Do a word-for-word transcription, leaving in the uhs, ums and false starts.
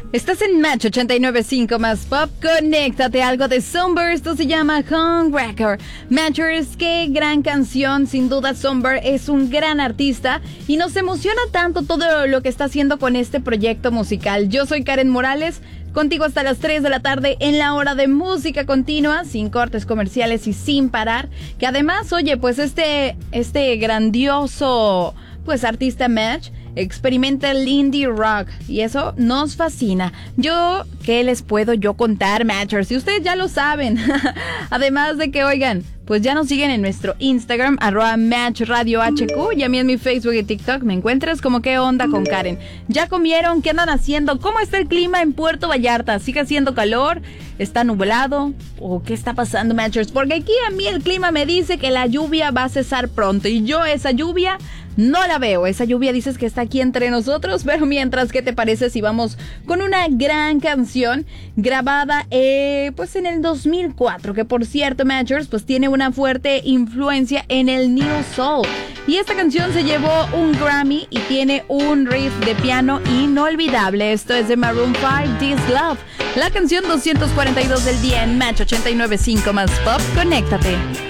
Estás en Match ochenta y nueve punto cinco más Pop. Conéctate, algo de Somber. Esto se llama Homewrecker. Matchers, qué gran canción. Sin duda, Somber es un gran artista y nos emociona tanto todo lo que está haciendo con este proyecto musical. Yo soy Karen Morales, contigo hasta las tres de la tarde en la hora de música continua, sin cortes comerciales y sin parar. Que además, oye, pues este, este grandioso pues artista Match experimenta el indie rock y eso nos fascina. Yo, ¿qué les puedo yo contar, Matchers? Si ustedes ya lo saben. Además de que, oigan, pues ya nos siguen en nuestro Instagram, arroba Match Radio H Q, y a mí en mi Facebook y TikTok me encuentras como ¿Qué onda con Karen? ¿Ya comieron? ¿Qué andan haciendo? ¿Cómo está el clima en Puerto Vallarta? ¿Sigue haciendo calor? ¿Está nublado? ¿O qué está pasando, Matchers? Porque aquí a mí el clima me dice que la lluvia va a cesar pronto y yo esa lluvia no la veo. Esa lluvia dices que está aquí entre nosotros, pero mientras, ¿qué te parece si vamos con una gran canción grabada eh, pues en el dos mil cuatro? Que por cierto, Matchers, pues tiene una fuerte influencia en el New Soul. Y esta canción se llevó un Grammy y tiene un riff de piano inolvidable. Esto es de Maroon cinco, This Love. La canción doscientos cuarenta y dos del día en Match ochenta y nueve punto cinco más Pop. Conéctate.